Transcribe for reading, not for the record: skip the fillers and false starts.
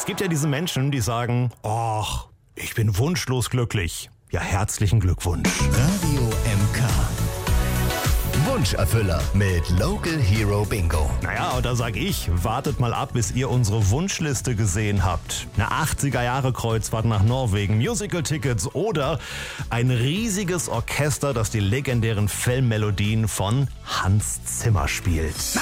Es gibt ja diese Menschen, die sagen, ach, ich bin wunschlos glücklich. Ja, herzlichen Glückwunsch. Radio MK. Wunscherfüller mit Local Hero Bingo. Naja, und da sag ich, wartet mal ab, bis ihr unsere Wunschliste gesehen habt. Eine 80er-Jahre-Kreuzfahrt nach Norwegen, Musical-Tickets oder ein riesiges Orchester, das die legendären Filmmelodien von Hans Zimmer spielt.